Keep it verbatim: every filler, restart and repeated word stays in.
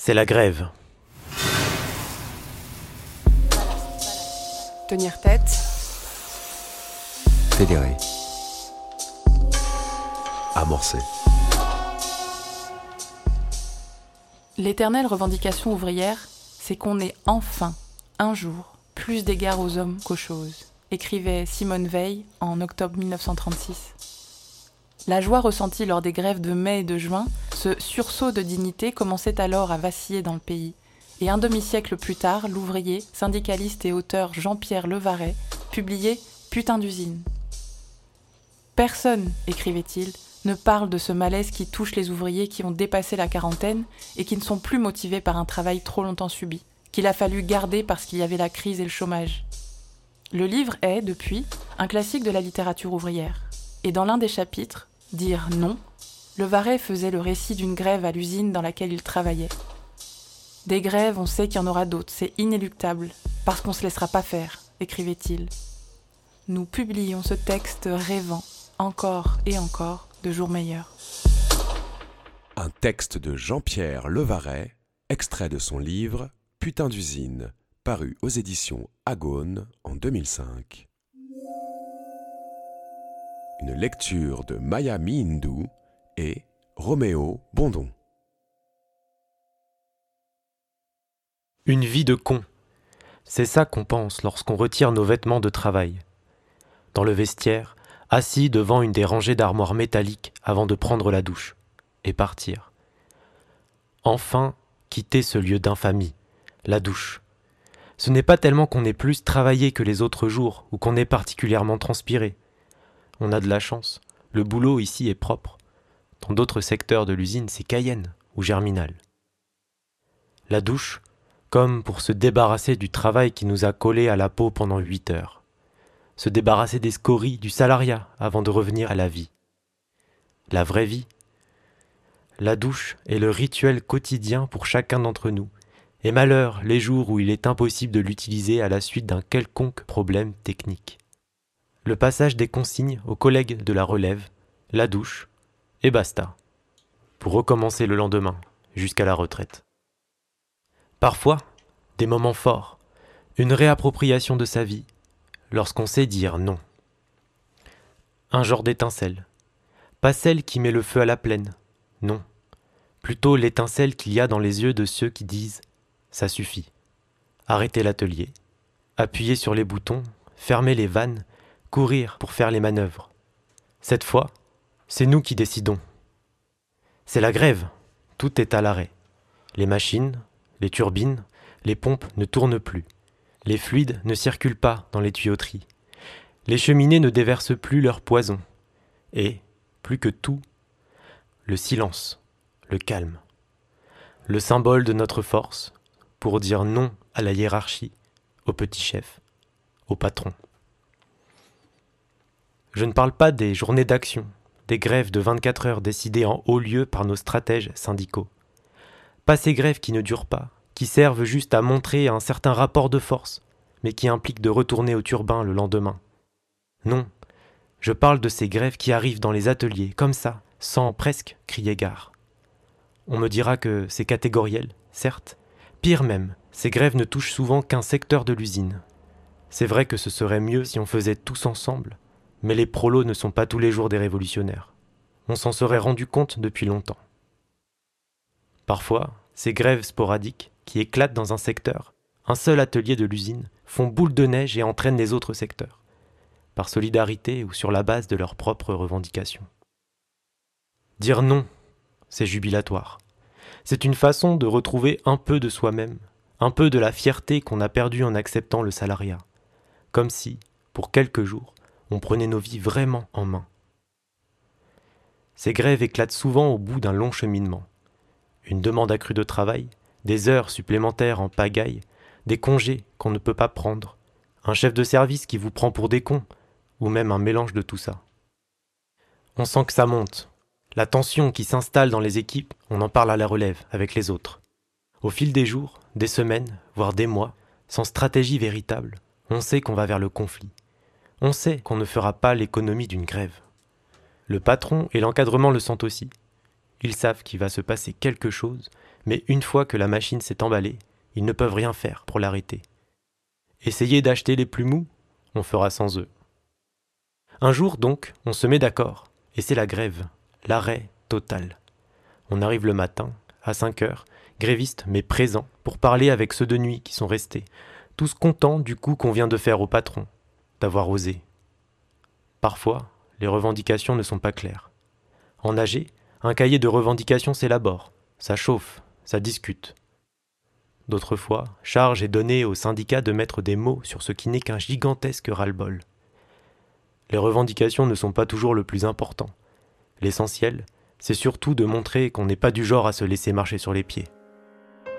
C'est la grève. Tenir tête. Fédérer. Amorcer. L'éternelle revendication ouvrière, c'est qu'on ait enfin, un jour, plus d'égard aux hommes qu'aux choses, écrivait Simone Veil en octobre mille neuf cent trente-six. La joie ressentie lors des grèves de mai et de juin, ce sursaut de dignité commençait alors à vaciller dans le pays. Et un demi-siècle plus tard, l'ouvrier, syndicaliste et auteur Jean-Pierre Levaret publiait « Putain d'usine ». Personne, écrivait-il, ne parle de ce malaise qui touche les ouvriers qui ont dépassé la quarantaine et qui ne sont plus motivés par un travail trop longtemps subi, qu'il a fallu garder parce qu'il y avait la crise et le chômage. Le livre est, depuis, un classique de la littérature ouvrière. Et dans l'un des chapitres, « Dire non », Levaret faisait le récit d'une grève à l'usine dans laquelle il travaillait. Des grèves, on sait qu'il y en aura d'autres, c'est inéluctable, parce qu'on ne se laissera pas faire, écrivait-il. Nous publions ce texte rêvant, encore et encore, de jours meilleurs. Un texte de Jean-Pierre Levaret, extrait de son livre « Putain d'usine », paru aux éditions Agone en deux mille cinq. Une lecture de Maya Mihindou et Roméo Bondon. Une vie de con. C'est ça qu'on pense lorsqu'on retire nos vêtements de travail. Dans le vestiaire, assis devant une des rangées d'armoires métalliques avant de prendre la douche et partir. Enfin, quitter ce lieu d'infamie, la douche. Ce n'est pas tellement qu'on ait plus travaillé que les autres jours ou qu'on ait particulièrement transpiré. On a de la chance, le boulot ici est propre. Dans d'autres secteurs de l'usine, c'est Cayenne ou Germinal. La douche, comme pour se débarrasser du travail qui nous a collés à la peau pendant huit heures. Se débarrasser des scories, du salariat, avant de revenir à la vie. La vraie vie. La douche est le rituel quotidien pour chacun d'entre nous, et malheur les jours où il est impossible de l'utiliser à la suite d'un quelconque problème technique. Le passage des consignes aux collègues de la relève, la douche, et basta, pour recommencer le lendemain, jusqu'à la retraite. Parfois, des moments forts, une réappropriation de sa vie, lorsqu'on sait dire non. Un genre d'étincelle, pas celle qui met le feu à la plaine, non, plutôt l'étincelle qu'il y a dans les yeux de ceux qui disent « ça suffit ». Arrêter l'atelier, appuyer sur les boutons, fermer les vannes, courir pour faire les manœuvres. Cette fois, c'est nous qui décidons. C'est la grève, tout est à l'arrêt. Les machines, les turbines, les pompes ne tournent plus. Les fluides ne circulent pas dans les tuyauteries. Les cheminées ne déversent plus leur poison. Et, plus que tout, le silence, le calme. Le symbole de notre force pour dire non à la hiérarchie, au petit chef, au patron. Je ne parle pas des journées d'action, des grèves de vingt-quatre heures décidées en haut lieu par nos stratèges syndicaux. Pas ces grèves qui ne durent pas, qui servent juste à montrer un certain rapport de force, mais qui impliquent de retourner au turbin le lendemain. Non, je parle de ces grèves qui arrivent dans les ateliers, comme ça, sans presque crier gare. On me dira que c'est catégoriel, certes. Pire même, ces grèves ne touchent souvent qu'un secteur de l'usine. C'est vrai que ce serait mieux si on faisait tous ensemble, mais les prolos ne sont pas tous les jours des révolutionnaires. On s'en serait rendu compte depuis longtemps. Parfois, ces grèves sporadiques, qui éclatent dans un secteur, un seul atelier de l'usine, font boule de neige et entraînent les autres secteurs, par solidarité ou sur la base de leurs propres revendications. Dire non, c'est jubilatoire. C'est une façon de retrouver un peu de soi-même, un peu de la fierté qu'on a perdue en acceptant le salariat, comme si, pour quelques jours, on prenait nos vies vraiment en main. Ces grèves éclatent souvent au bout d'un long cheminement. Une demande accrue de travail, des heures supplémentaires en pagaille, des congés qu'on ne peut pas prendre, un chef de service qui vous prend pour des cons, ou même un mélange de tout ça. On sent que ça monte. La tension qui s'installe dans les équipes, on en parle à la relève, avec les autres. Au fil des jours, des semaines, voire des mois, sans stratégie véritable, on sait qu'on va vers le conflit. On sait qu'on ne fera pas l'économie d'une grève. Le patron et l'encadrement le sentent aussi. Ils savent qu'il va se passer quelque chose, mais une fois que la machine s'est emballée, ils ne peuvent rien faire pour l'arrêter. Essayez d'acheter les plus mous, on fera sans eux. Un jour donc, on se met d'accord, et c'est la grève, l'arrêt total. On arrive le matin, à cinq heures, grévistes mais présents, pour parler avec ceux de nuit qui sont restés, tous contents du coup qu'on vient de faire au patron, d'avoir osé. Parfois, les revendications ne sont pas claires. En A G, un cahier de revendications s'élabore, ça chauffe, ça discute. D'autres fois, charge est donnée aux syndicats de mettre des mots sur ce qui n'est qu'un gigantesque ras-le-bol. Les revendications ne sont pas toujours le plus important. L'essentiel, c'est surtout de montrer qu'on n'est pas du genre à se laisser marcher sur les pieds.